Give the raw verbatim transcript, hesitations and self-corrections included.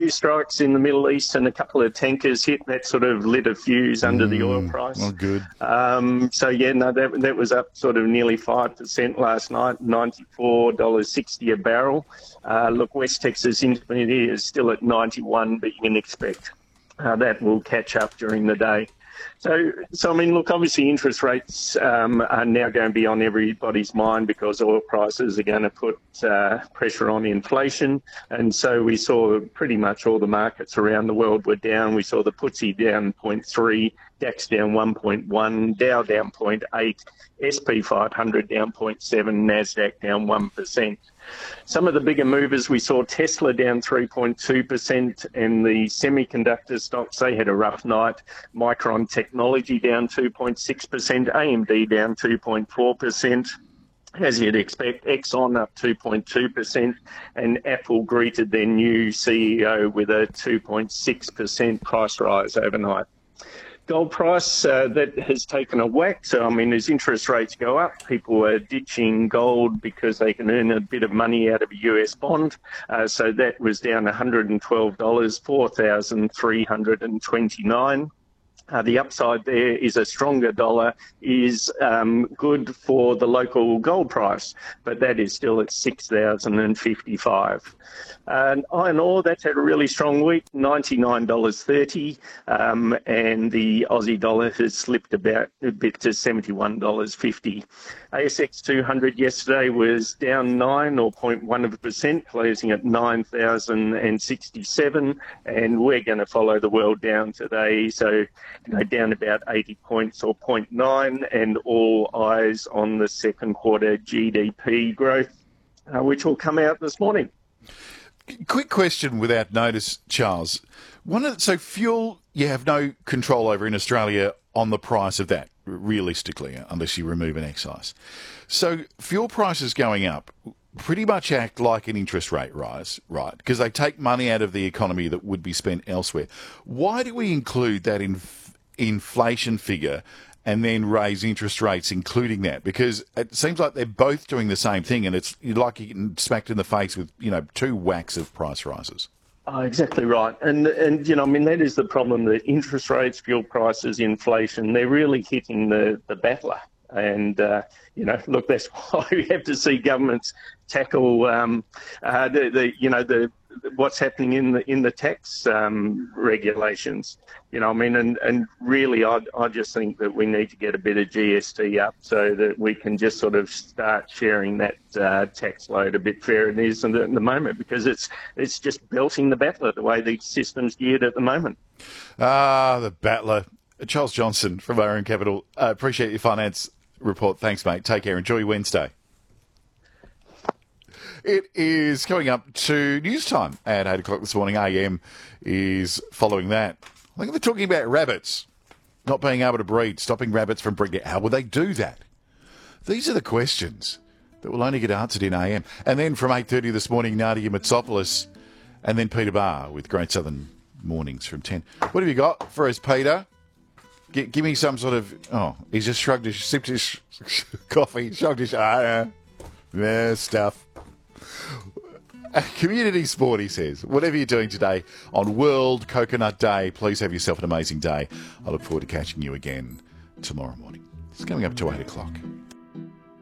few strikes in the Middle East and a couple of tankers hit. That sort of lit a fuse under mm, the oil price. Oh, good. Um, so, yeah, no, that that was up sort of nearly five percent last night, ninety-four dollars sixty a barrel. Uh, look, West Texas Intermediate is still at ninety-one, but you can expect uh, that will catch up during the day. So, so I mean, look, obviously interest rates um, are now going to be on everybody's mind because oil prices are going to put uh, pressure on inflation. And so we saw pretty much all the markets around the world were down. We saw the F T S E down zero point three, DAX down one point one, Dow down zero point eight, S P five hundred down zero point seven, NASDAQ down one percent. Some of the bigger movers, we saw Tesla down three point two percent, and the semiconductor stocks, they had a rough night. Micron Technology down two point six percent, A M D down two point four percent. As you'd expect, Exxon up two point two percent, and Apple greeted their new C E O with a two point six percent price rise overnight. Gold price, uh, that has taken a whack. So, I mean, as interest rates go up, people are ditching gold because they can earn a bit of money out of a U S bond. Uh, so that was down one hundred twelve dollars, four thousand three hundred twenty-nine dollars. Uh, the upside there is a stronger dollar is um, good for the local gold price, but that is still at six thousand fifty-five dollars. And iron ore, that's had a really strong week, ninety-nine dollars thirty, um, and the Aussie dollar has slipped about a bit to seventy-one dollars fifty. A S X two hundred yesterday was down nine or zero point one of a percent, closing at nine thousand sixty-seven, and we're going to follow the world down today, so you know, down about eighty points or zero point nine, and all eyes on the second quarter G D P growth, uh, which will come out this morning. Quick question without notice, Charles. One of the, so fuel, you have no control over in Australia on the price of that, realistically, unless you remove an excise. So fuel prices going up pretty much act like an interest rate rise, right? Because they take money out of the economy that would be spent elsewhere. Why do we include that in inflation figure and then raise interest rates including that? Because it seems like they're both doing the same thing, and it's like you're getting smacked in the face with, you know, two whacks of price rises. Oh, exactly right. And, and you know, I mean, that is the problem, that interest rates, fuel prices, inflation, they're really hitting the, the battler. And, uh, you know, look, that's why we have to see governments tackle, um, uh, the, the, you know, the what's happening in the in the tax um, regulations. You know, I mean, and, and really, I I just think that we need to get a bit of G S T up so that we can just sort of start sharing that uh, tax load a bit fairer than it is at the moment, because it's it's just belting the battler the way the system's geared at the moment. Ah, the battler. Charles Johnson from R M Capital. Uh, appreciate your finance report. Thanks, mate. Take care. Enjoy your Wednesday. It is coming up to news time at eight o'clock this morning. A M is following that. I think they're talking about rabbits not being able to breed, stopping rabbits from breeding. How would they do that? These are the questions that will only get answered in A M. And then from eight thirty this morning, Nadia Mitsopoulos, and then Peter Barr with Great Southern Mornings from ten. What have you got for us, Peter? G- give me some sort of... Oh, he's just shrugged his... sipped his coffee, shrugged his... Ah, yeah, yeah, stuff. Community sport, he says. Whatever you're doing today on World Coconut Day, please have yourself an amazing day. I look forward to catching you again tomorrow morning. It's coming up to eight o'clock.